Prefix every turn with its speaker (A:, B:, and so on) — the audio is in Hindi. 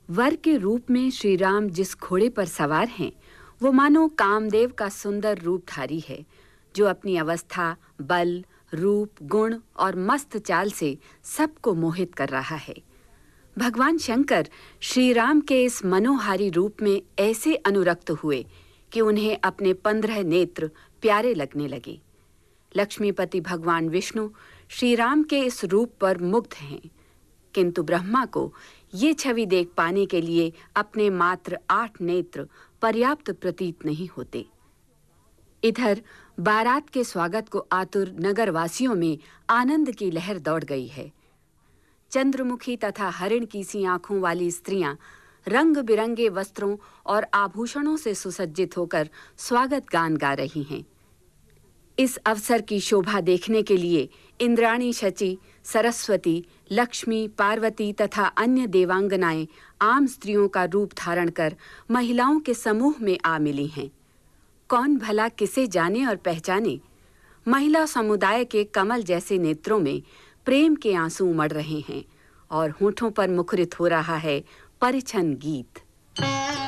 A: वर के रूप में श्री राम जिस घोड़े पर सवार हैं, वो मानो कामदेव का सुंदर रूपधारी है, जो अपनी अवस्था, बल, रूप, गुण और मस्त चाल से सबको मोहित कर रहा है। भगवान शंकर श्री राम के इस मनोहारी रूप में ऐसे अनुरक्त हुए कि उन्हें अपने 15 नेत्र प्यारे लगने लगे। लक्ष्मीपति भगवान विष्णु श्री राम के इस रूप पर मुग्ध हैं, किंतु ब्रह्मा को ये छवि देख पाने के लिए अपने मात्र 8 नेत्र पर्याप्त प्रतीत नहीं होते। इधर बारात के स्वागत को आतुर नगरवासियों में आनंद की लहर दौड़ गई है। चंद्रमुखी तथा हरिण की सी आंखों वाली स्त्रियां रंग बिरंगे वस्त्रों और आभूषणों से सुसज्जित होकर स्वागत गान गा रही हैं। इस अवसर की शोभा देखने के लिए इंद्राणी, शची, सरस्वती, लक्ष्मी, पार्वती तथा अन्य देवांगनाएं आम स्त्रियों का रूप धारण कर महिलाओं के समूह में आ मिली हैं। कौन भला किसे जाने और पहचाने? महिला समुदाय के कमल जैसे नेत्रों में प्रेम के आंसू उमड़ रहे हैं और होठों पर मुखरित हो रहा है परिछन गीत।